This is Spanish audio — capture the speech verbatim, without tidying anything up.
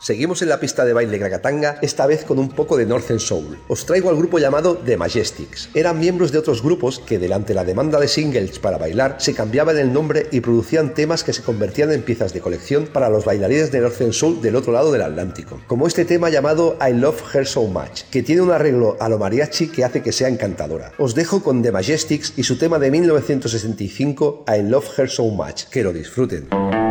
Seguimos en la pista de baile Gracatanga, esta vez con un poco de Northern Soul. Os traigo al grupo llamado The Majestics. Eran miembros de otros grupos que, delante de la demanda de singles para bailar, se cambiaban el nombre y producían temas que se convertían en piezas de colección para los bailarines de Northern Soul del otro lado del Atlántico. Como este tema llamado I Love Her So Much, que tiene un arreglo a lo mariachi que hace que sea encantadora. Os dejo con The Majestics y su tema de mil novecientos sesenta y cinco I Love Her So Much. Que lo disfruten.